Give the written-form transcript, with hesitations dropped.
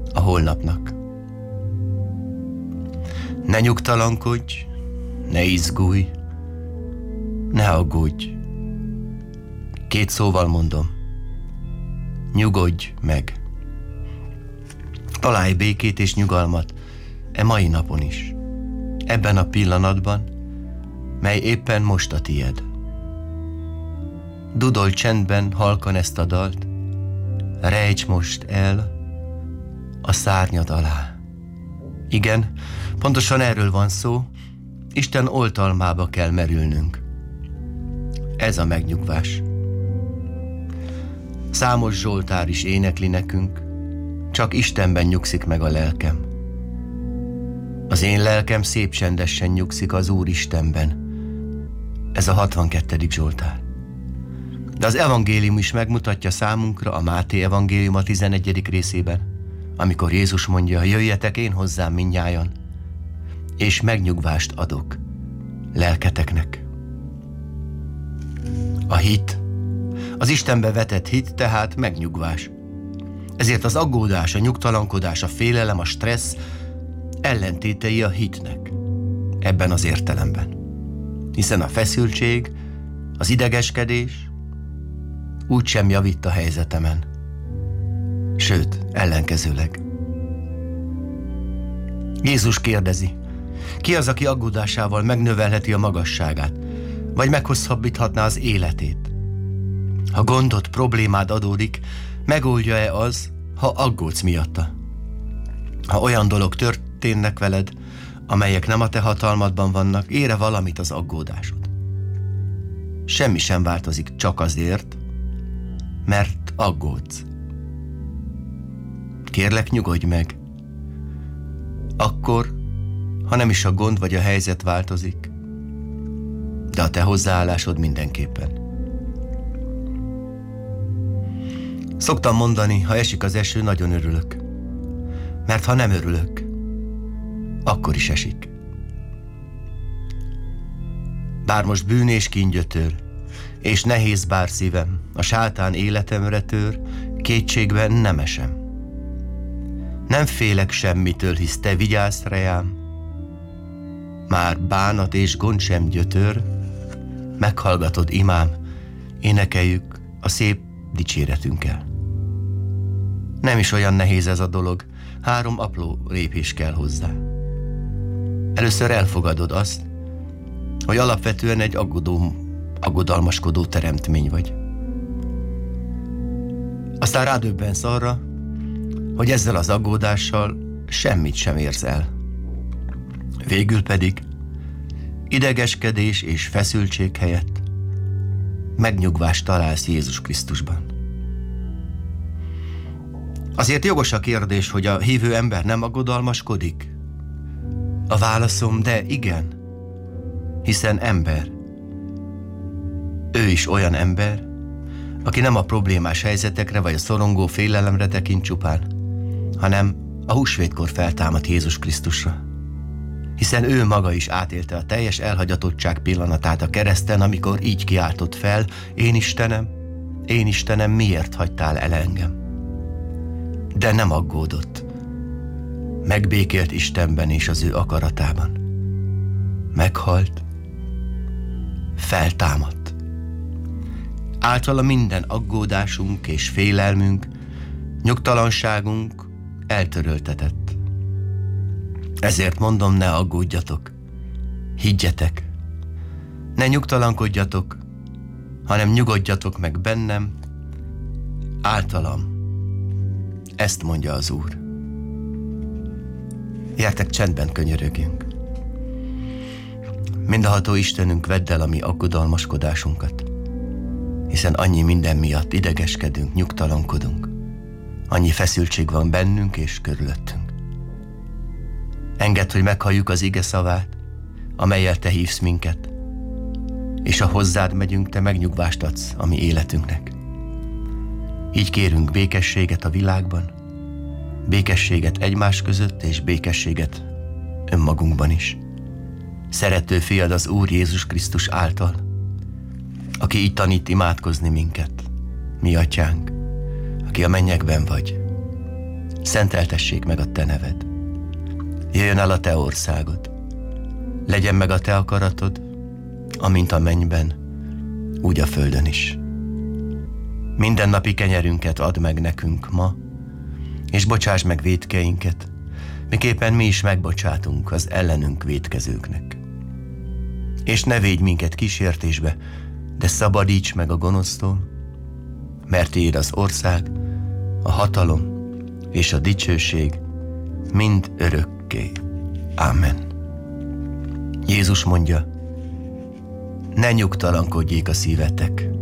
a holnapnak. Ne nyugtalankodj, ne izgulj, ne aggódj. 2 szóval mondom, nyugodj meg. Találj békét és nyugalmat e mai napon is, ebben a pillanatban, mely éppen most a tied. Dudolj csendben halkan ezt a dalt, rejts most el a szárnyad alá. Igen, pontosan erről van szó, Isten oltalmába kell merülnünk. Ez a megnyugvás. Számos zsoltár is énekli nekünk, csak Istenben nyugszik meg a lelkem. Az én lelkem szép csendesen nyugszik az Úr Istenben. Ez a 62. zsoltár. De az evangélium is megmutatja számunkra, a Máté evangélium a 11. részében, amikor Jézus mondja, jöjjetek én hozzám mindnyájan, és megnyugvást adok lelketeknek. A hit, az Istenbe vetett hit tehát megnyugvás. Ezért az aggódás, a nyugtalankodás, a félelem, a stressz ellentétei a hitnek ebben az értelemben. Hiszen a feszültség, az idegeskedés úgysem javít a helyzetemen. Sőt, ellenkezőleg. Jézus kérdezi, ki az, aki aggódásával megnövelheti a magasságát, vagy meghosszabbíthatná az életét? Ha gondot, problémád adódik, megoldja-e az, ha aggódsz miatta? Ha olyan dolog történnek veled, amelyek nem a te hatalmadban vannak, ér-e valamit az aggódásod? Semmi sem változik csak azért, mert aggódsz. Kérlek, nyugodj meg. Akkor, ha nem is a gond vagy a helyzet változik, de a te hozzáállásod mindenképpen. Szoktam mondani, ha esik az eső, nagyon örülök. Mert ha nem örülök, akkor is esik. Bár most bűn és kíngyötör, és nehéz bár szívem, a sátán életemre tör, kétségben nem esem. Nem félek semmitől, hisz te vigyázz rám. Már bánat és gond sem gyötör, meghallgatod imám, énekeljük a szép dicséretünkkel. Nem is olyan nehéz ez a dolog, 3 apró lépés kell hozzá. Először elfogadod azt, hogy alapvetően egy aggodalmaskodó teremtmény vagy. Aztán rádöbbensz arra, hogy ezzel az aggódással semmit sem érsz el. Végül pedig idegeskedés és feszültség helyett megnyugvást találsz Jézus Krisztusban. Azért jogos a kérdés, hogy a hívő ember nem aggodalmaskodik? A válaszom, de igen, hiszen ember. Ő is olyan ember, aki nem a problémás helyzetekre vagy a szorongó félelemre tekint csupán, hanem a húsvétkor feltámadt Jézus Krisztusra. Hiszen ő maga is átélte a teljes elhagyatottság pillanatát a kereszten, amikor így kiáltott fel, én Istenem, miért hagytál el engem? De nem aggódott. Megbékélt Istenben és az ő akaratában. Meghalt, feltámadt. Általa minden aggódásunk és félelmünk, nyugtalanságunk eltöröltetett. Ezért mondom, ne aggódjatok, higgyetek, ne nyugtalankodjatok, hanem nyugodjatok meg bennem, általam. Ezt mondja az Úr. Gyertek, csendben könyörögjünk. Mindenható Istenünk, vedd el a mi aggodalmaskodásunkat, hiszen annyi minden miatt idegeskedünk, nyugtalankodunk. Annyi feszültség van bennünk és körülöttünk. Engedd, hogy meghalljuk az ige szavát, amellyel te hívsz minket, és ha hozzád megyünk, te megnyugvást adsz a mi életünknek. Így kérünk békességet a világban, békességet egymás között, és békességet önmagunkban is. Szerető fiad az Úr Jézus Krisztus által, aki így tanít imádkozni minket, mi atyánk, aki a mennyekben vagy. szenteltessék meg a te neved. Jöjjön el a te országod. Legyen meg a te akaratod, amint a mennyben, úgy a földön is. Mindennapi kenyerünket add meg nekünk ma, és bocsáss meg vétkeinket, miképpen mi is megbocsátunk az ellenünk vétkezőknek. És ne védj minket kísértésbe, de szabadíts meg a gonosztól, mert tiéd az ország, a hatalom és a dicsőség mind örökké. Amen. Jézus mondja, ne nyugtalankodjék a szívetek,